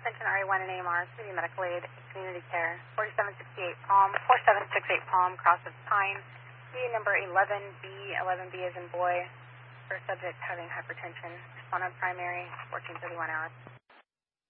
Extension RA1 and AMR, City Medical Aid, Community Care, 4768 Palm, Cross of Pine, unit number 11B, 11B as in boy, for subject having hypertension. Respond on primary, 1431 hours.